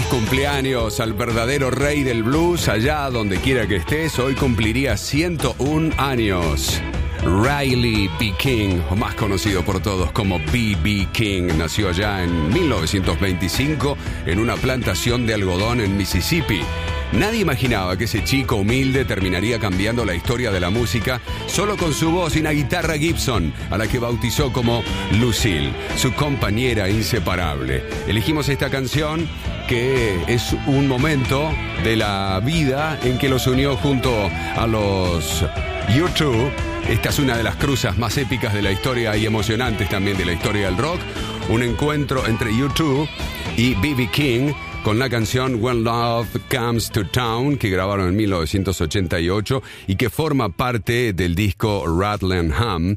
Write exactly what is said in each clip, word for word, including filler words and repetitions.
cumpleaños al verdadero rey del blues, allá donde quiera que estés. Hoy cumpliría ciento un años. Riley B. King, o más conocido por todos como B B. King, nació allá en mil novecientos veinticinco en una plantación de algodón en Mississippi. Nadie imaginaba que ese chico humilde terminaría cambiando la historia de la música solo con su voz y una guitarra Gibson, a la que bautizó como Lucille, su compañera inseparable. Elegimos esta canción, que es un momento de la vida en que los unió junto a los U dos. Esta es una de las cruzas más épicas de la historia y emocionantes también de la historia del rock. Un encuentro entre U dos y B B. King con la canción When Love Comes to Town, que grabaron en mil novecientos ochenta y ocho y que forma parte del disco Rattle Hum.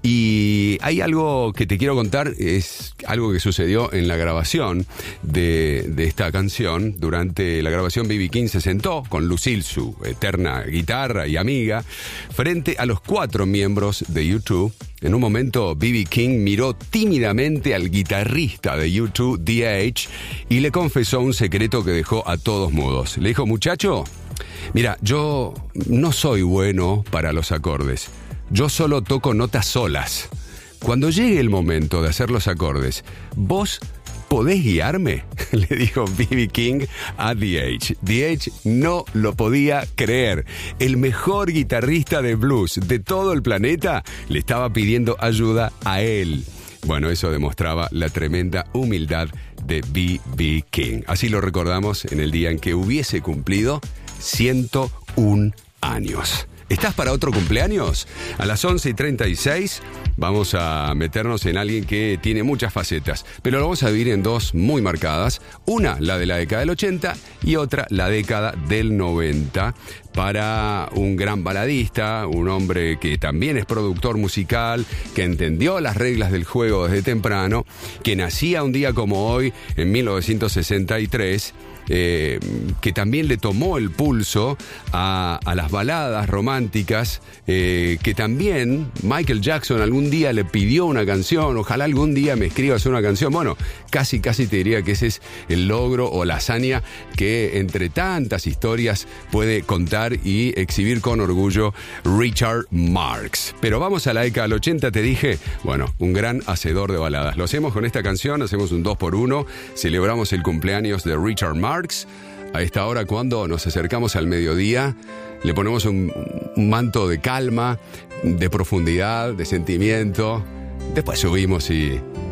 Y hay algo que te quiero contar, es algo que sucedió en la grabación de, de esta canción. Durante la grabación, B B. King se sentó con Lucille, su eterna guitarra y amiga, frente a los cuatro miembros de U dos. En un momento, B B. King miró tímidamente al guitarrista de U dos, D H, y le confesó un secreto que dejó a todos mudos. Le dijo: muchacho, mira, yo no soy bueno para los acordes. Yo solo toco notas solas. Cuando llegue el momento de hacer los acordes, ¿vos podés guiarme? Le dijo B B. King a D H. D H no lo podía creer. El mejor guitarrista de blues de todo el planeta le estaba pidiendo ayuda a él. Bueno, eso demostraba la tremenda humildad de B B. King. Así lo recordamos en el día en que hubiese cumplido ciento un años. ¿Estás para otro cumpleaños? A las once y treinta y seis vamos a meternos en alguien que tiene muchas facetas, pero lo vamos a dividir en dos muy marcadas. Una, la de la década del ochenta, y otra, la década del noventa, para un gran baladista, un hombre que también es productor musical, que entendió las reglas del juego desde temprano, que nacía un día como hoy, en mil novecientos sesenta y tres, Eh, que también le tomó el pulso a, a las baladas románticas, eh, que también Michael Jackson algún día le pidió una canción. Ojalá algún día me escribas una canción. Bueno, casi casi te diría que ese es el logro o la hazaña que entre tantas historias puede contar y exhibir con orgullo Richard Marx. Pero vamos a la década del ochenta, te dije. Bueno, un gran hacedor de baladas. Lo hacemos con esta canción, hacemos un dos por uno, celebramos el cumpleaños de Richard Marx. A esta hora, cuando nos acercamos al mediodía, le ponemos un, un manto de calma, de profundidad, de sentimiento. Después subimos y